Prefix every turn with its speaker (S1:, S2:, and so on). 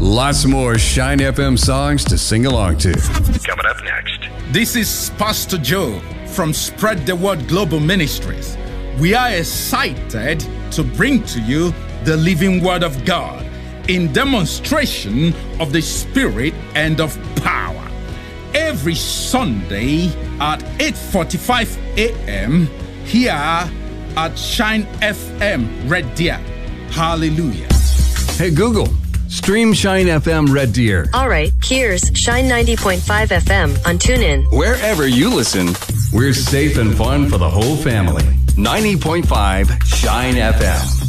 S1: Lots more Shine FM songs to sing along to.
S2: Coming up next.
S3: This is Pastor Joe from Spread the Word Global Ministries. We are excited to bring to you the living Word of God in demonstration of the Spirit and of power. Every Sunday at 8:45 a.m. here at Shine FM Red Deer. Hallelujah.
S1: Hey, Google, stream Shine FM Red Deer.
S4: All right, here's Shine 90.5 FM on TuneIn.
S1: Wherever you listen, we're safe and fun for the whole family. 90.5 Shine FM.